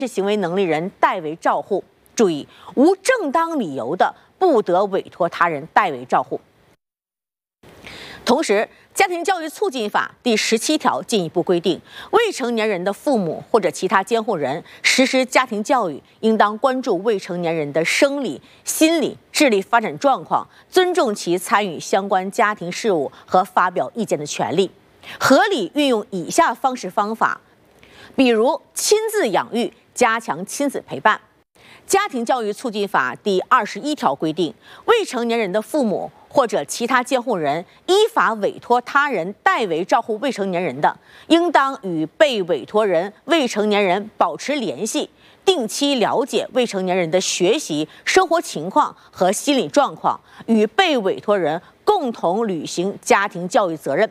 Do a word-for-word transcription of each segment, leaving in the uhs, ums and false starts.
是行为能力人代为照护。注意，无正当理由的不得委托他人代为照护。同时，《家庭教育促进法》第十七条进一步规定，未成年人的父母或者其他监护人实施家庭教育，应当关注未成年人的生理、心理、智力发展状况，尊重其参与相关家庭事务和发表意见的权利，合理运用以下方式方法，比如亲自养育，加强亲子陪伴。《家庭教育促进法》第二十一条规定，未成年人的父母或者其他监护人依法委托他人代为照护未成年人的，应当与被委托人未成年人保持联系，定期了解未成年人的学习、生活情况和心理状况，与被委托人共同履行家庭教育责任。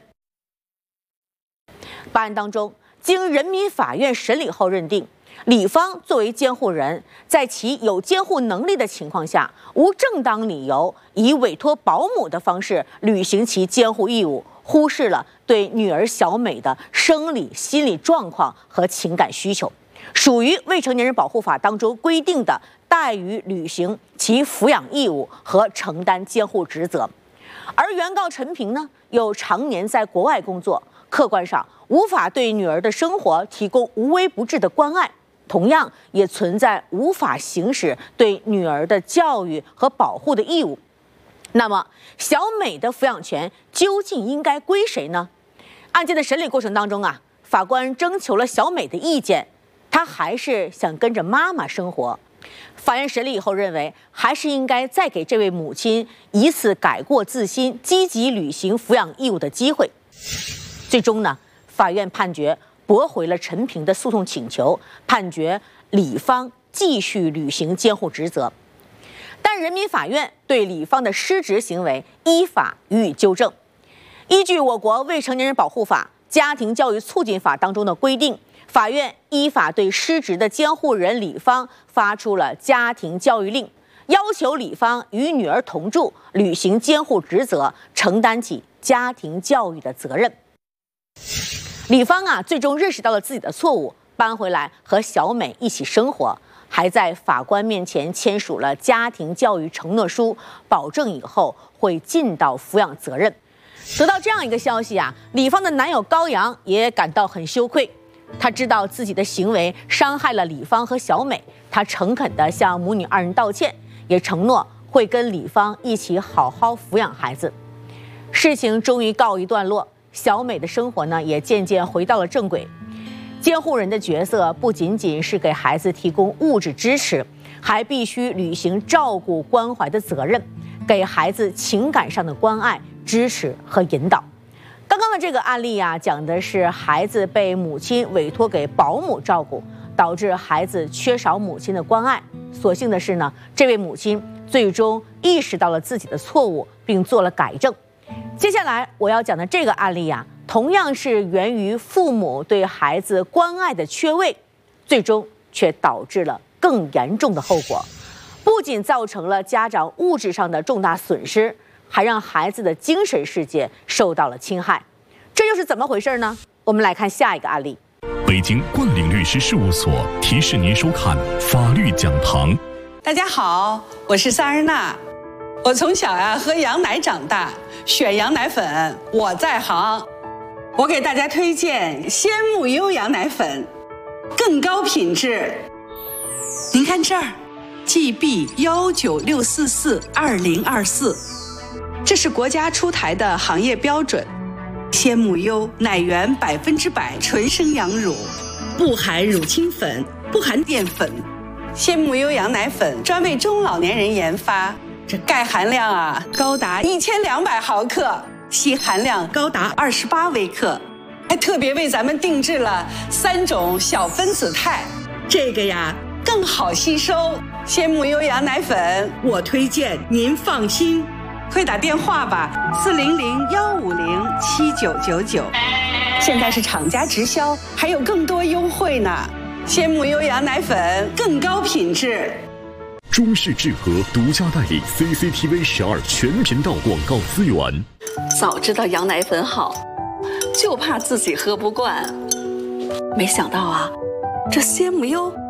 本案当中，经人民法院审理后认定，李芳作为监护人，在其有监护能力的情况下，无正当理由以委托保姆的方式履行其监护义务，忽视了对女儿小美的生理、心理状况和情感需求，属于《未成年人保护法》当中规定的怠于履行其抚养义务和承担监护职责。而原告陈平呢，又常年在国外工作，客观上无法对女儿的生活提供无微不至的关爱。同样也存在无法行使对女儿的教育和保护的义务。那么，小美的抚养权究竟应该归谁呢？案件的审理过程当中啊，法官征求了小美的意见，她还是想跟着妈妈生活。法院审理以后认为，还是应该再给这位母亲以此改过自新、积极履行抚养义务的机会。最终呢，法院判决驳回了陈平的诉讼请求，判决李芳继续履行监护职责。但人民法院对李芳的失职行为依法予以纠正。依据我国《未成年人保护法》《家庭教育促进法》当中的规定，法院依法对失职的监护人李芳发出了家庭教育令，要求李芳与女儿同住，履行监护职责，承担起家庭教育的责任。李芳啊，最终认识到了自己的错误，搬回来和小美一起生活，还在法官面前签署了家庭教育承诺书，保证以后会尽到抚养责任。得到这样一个消息啊，李芳的男友高阳也感到很羞愧，他知道自己的行为伤害了李芳和小美，他诚恳地向母女二人道歉，也承诺会跟李芳一起好好抚养孩子。事情终于告一段落，小美的生活呢也渐渐回到了正轨。监护人的角色不仅仅是给孩子提供物质支持，还必须履行照顾关怀的责任，给孩子情感上的关爱、支持和引导。刚刚的这个案例啊，讲的是孩子被母亲委托给保姆照顾，导致孩子缺少母亲的关爱。所幸的是呢，这位母亲最终意识到了自己的错误，并做了改正。接下来我要讲的这个案例啊，同样是源于父母对孩子关爱的缺位，最终却导致了更严重的后果，不仅造成了家长物质上的重大损失，还让孩子的精神世界受到了侵害。这又是怎么回事呢？我们来看下一个案例。 北京冠岭律师事务所提示您收看法律讲堂。 大家好，我是萨日娜。我从小呀、啊、喝羊奶长大，选羊奶粉我在行。我给大家推荐鲜木优羊奶粉，更高品质。您看这儿 ，G B 一九六四四二零二四，这是国家出台的行业标准。鲜木优奶源百分之百纯生羊乳，不含乳清粉，不含淀粉。鲜木优羊奶粉专为中老年人研发。这钙含量啊高达一千两百毫克，硒含量高达二十八微克，还特别为咱们定制了三种小分子肽，这个呀更好吸收。鲜木优羊奶粉，我推荐您放心，快打电话吧，四零零幺五零七九九九。现在是厂家直销，还有更多优惠呢。鲜木优羊奶粉更高品质。 中视智和独家代理 C C T V 十二全频道广告资源。 早知道羊奶粉好，就怕自己喝不惯。没想到啊，这鲜木优